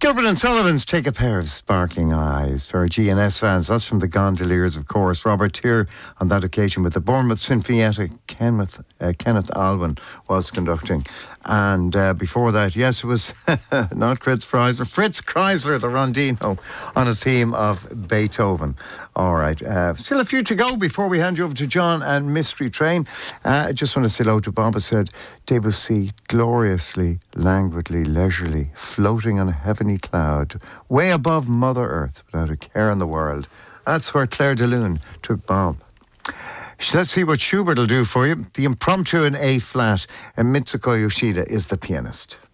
Durbin and Sullivan's Take a Pair of Sparkling Eyes for our GNS fans. That's from the Gondoliers, of course. Robert Tyr on that occasion with the Bournemouth Sinfonietta. Kenneth Alwyn was conducting. And before that, yes, it was not Fritz Kreisler, the Rondino, on a theme of Beethoven. All right. Still a few to go before we hand you over to John and Mystery Train. I just want to say hello to Bob. I said, Debussy, gloriously, languidly, leisurely, floating on a heavenly cloud, way above Mother Earth, without a care in the world. That's where Claire de Lune took Bob. Let's see what Schubert will do for you. The Impromptu in A flat, and Mitsuko Yoshida is the pianist.